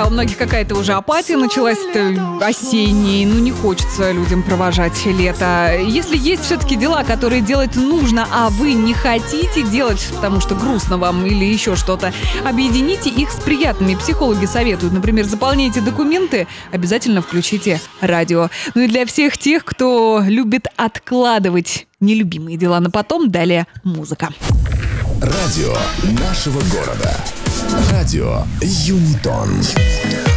Да, у многих какая-то уже апатия началась осенней. Ну, не хочется людям провожать лето. Если есть все-таки дела, которые делать нужно, а вы не хотите делать, потому что грустно вам или еще что-то, объедините их с приятными. Психологи советуют, например, заполняйте документы, обязательно включите радио. Ну и для всех тех, кто любит откладывать нелюбимые дела на потом, далее музыка. Радио нашего города. Радио Юнитон.